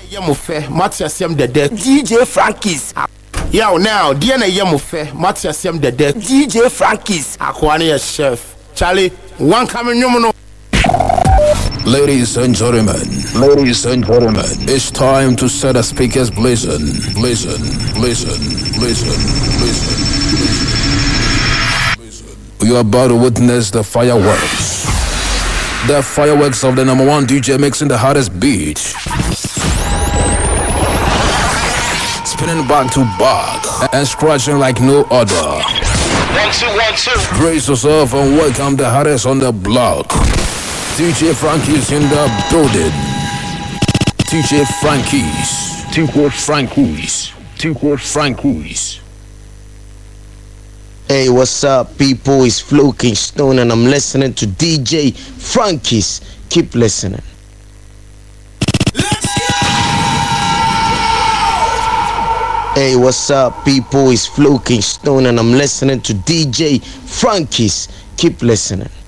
Yemufe, Matiasem the dead. DJ Frankie's. Yo, now, Diana Yemufe, Matiasem the dead. DJ Frankie's. Aquania chef. Charlie, one coming numerous. Ladies and gentlemen, it's time to set the speakers blazing. You are about to witness the fireworks. The fireworks of the #1 DJ mixing the hottest beat. Spinning back to back and scratching like no other. 1 2 1 2. Brace yourself and welcome the hottest on the block. DJ Frankie's in the building. DJ Frankie's. Frankies. Hey, what's up, people? It's Flo Kingston, and I'm listening to DJ Frankie's. Keep listening. Let's go! Hey, what's up, people? It's Flo Kingston, and I'm listening to DJ Frankie's. Keep listening.